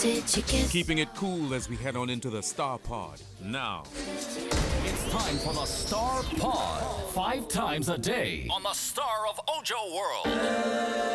Keeping it cool as we head on into the Star Pod. Now, It's time for the Star Pod. 5 times a day on the Star of Ojo World.